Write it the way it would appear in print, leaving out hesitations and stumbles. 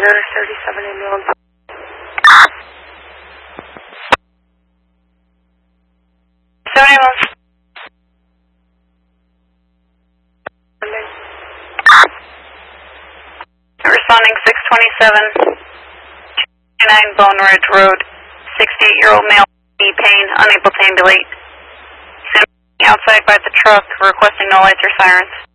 Center, 37 ambulance. Responding 627, 29 Bone Ridge Road, 68-year-old male, knee pain, unable to ambulate. Outside by the truck, requesting no lights or sirens.